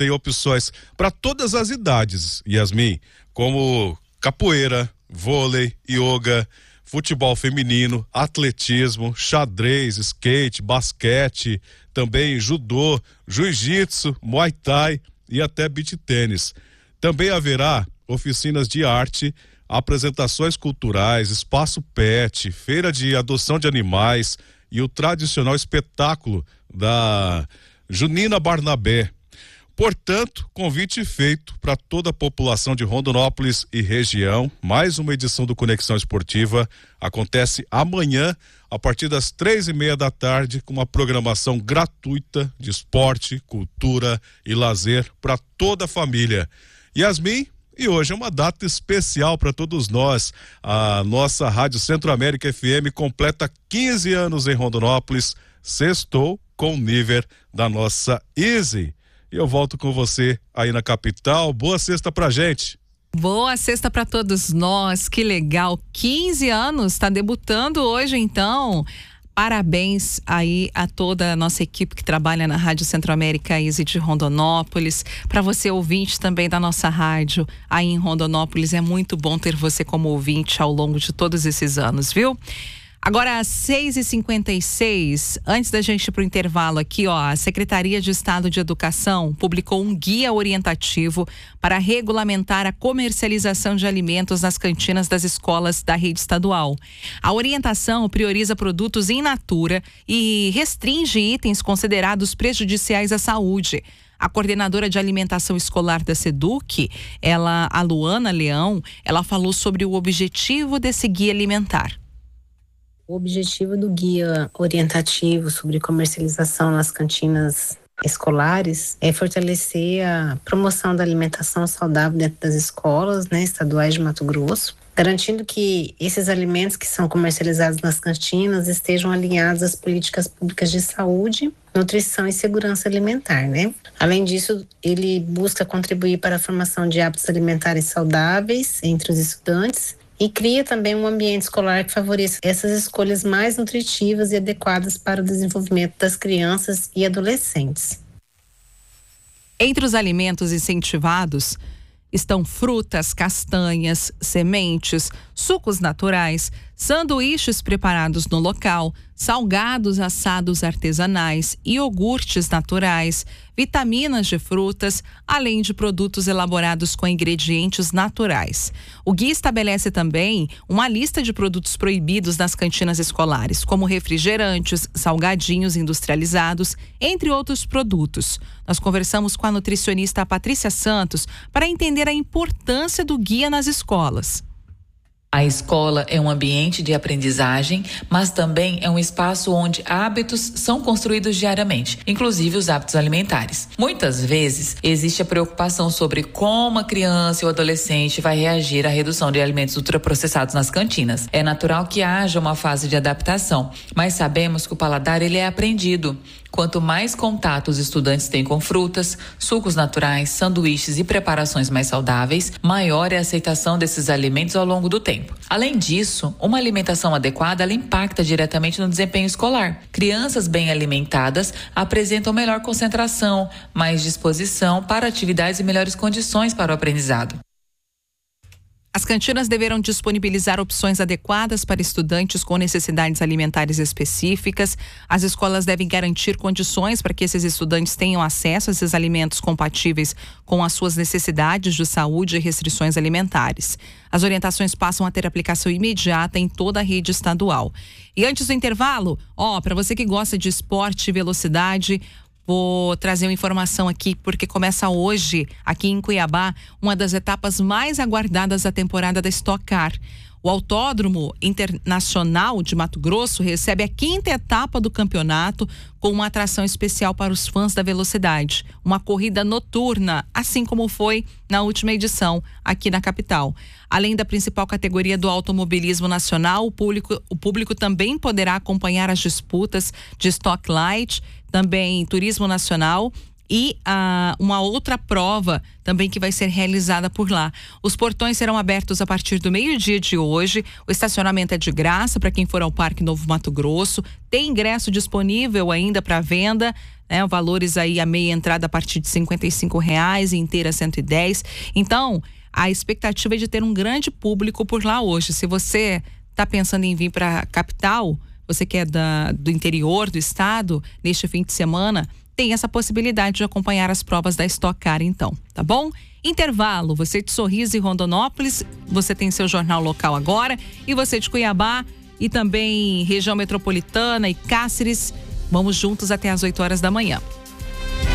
tem opções para todas as idades, Yasmin, como capoeira, vôlei, yoga, futebol feminino, atletismo, xadrez, skate, basquete, também judô, jiu-jitsu, muay thai e até beach tênis. Também haverá oficinas de arte, apresentações culturais, espaço pet, feira de adoção de animais e o tradicional espetáculo da Junina Barnabé. Portanto, convite feito para toda a população de Rondonópolis e região. Mais uma edição do Conexão Esportiva acontece amanhã, a partir das 3:30 da tarde, com uma programação gratuita de esporte, cultura e lazer para toda a família. Yasmin, e hoje é uma data especial para todos nós. A nossa Rádio Centro-América FM completa 15 anos em Rondonópolis. Sextou com o nível da nossa Easy. E eu volto com você aí na capital. Boa sexta pra gente. Boa sexta para todos nós, que legal, 15 anos, está debutando hoje então. Parabéns aí a toda a nossa equipe que trabalha na Rádio Centro-América Easy de Rondonópolis. Para você ouvinte também da nossa rádio aí em Rondonópolis, é muito bom ter você como ouvinte ao longo de todos esses anos, viu? Agora, às 6h56, antes da gente ir para o intervalo aqui, a Secretaria de Estado de Educação publicou um guia orientativo para regulamentar a comercialização de alimentos nas cantinas das escolas da rede estadual. A orientação prioriza produtos in natura e restringe itens considerados prejudiciais à saúde. A coordenadora de alimentação escolar da SEDUC, a Luana Leão, ela falou sobre o objetivo desse guia alimentar. O objetivo do guia orientativo sobre comercialização nas cantinas escolares é fortalecer a promoção da alimentação saudável dentro das escolas, estaduais de Mato Grosso, garantindo que esses alimentos que são comercializados nas cantinas estejam alinhados às políticas públicas de saúde, nutrição e segurança alimentar, Além disso, ele busca contribuir para a formação de hábitos alimentares saudáveis entre os estudantes e cria também um ambiente escolar que favoreça essas escolhas mais nutritivas e adequadas para o desenvolvimento das crianças e adolescentes. Entre os alimentos incentivados estão frutas, castanhas, sementes, sucos naturais, sanduíches preparados no local, salgados assados artesanais, iogurtes naturais, vitaminas de frutas, além de produtos elaborados com ingredientes naturais. O guia estabelece também uma lista de produtos proibidos nas cantinas escolares, como refrigerantes, salgadinhos industrializados, entre outros produtos. Nós conversamos com a nutricionista Patrícia Santos para entender a importância do guia nas escolas. A escola é um ambiente de aprendizagem, mas também é um espaço onde hábitos são construídos diariamente, inclusive os hábitos alimentares. Muitas vezes existe a preocupação sobre como a criança ou adolescente vai reagir à redução de alimentos ultraprocessados nas cantinas. É natural que haja uma fase de adaptação, mas sabemos que o paladar ele é aprendido. Quanto mais contato os estudantes têm com frutas, sucos naturais, sanduíches e preparações mais saudáveis, maior é a aceitação desses alimentos ao longo do tempo. Além disso, uma alimentação adequada ela impacta diretamente no desempenho escolar. Crianças bem alimentadas apresentam melhor concentração, mais disposição para atividades e melhores condições para o aprendizado. As cantinas deverão disponibilizar opções adequadas para estudantes com necessidades alimentares específicas. As escolas devem garantir condições para que esses estudantes tenham acesso a esses alimentos compatíveis com as suas necessidades de saúde e restrições alimentares. As orientações passam a ter aplicação imediata em toda a rede estadual. E antes do intervalo, para você que gosta de esporte e velocidade, vou trazer uma informação aqui, porque começa hoje, aqui em Cuiabá, uma das etapas mais aguardadas da temporada da Stock Car. O Autódromo Internacional de Mato Grosso recebe a 5ª etapa do campeonato com uma atração especial para os fãs da velocidade. Uma corrida noturna, assim como foi na última edição aqui na capital. Além da principal categoria do automobilismo nacional, o público também poderá acompanhar as disputas de Stock Light, também Turismo Nacional e uma outra prova também que vai ser realizada por lá. Os portões serão abertos a partir do meio-dia de hoje. O estacionamento é de graça para quem for ao Parque Novo Mato Grosso. Tem ingresso disponível ainda para venda, né? Valores aí, a meia entrada a partir de R$55 e inteira R$110. Então, a expectativa é de ter um grande público por lá hoje. Se você está pensando em vir para a capital, você que é do interior do estado, neste fim de semana, tem essa possibilidade de acompanhar as provas da Stock Car, então, tá bom? Intervalo, você de Sorriso e Rondonópolis, você tem seu jornal local agora, e você de Cuiabá e também região metropolitana e Cáceres, vamos juntos até às 8 horas da manhã.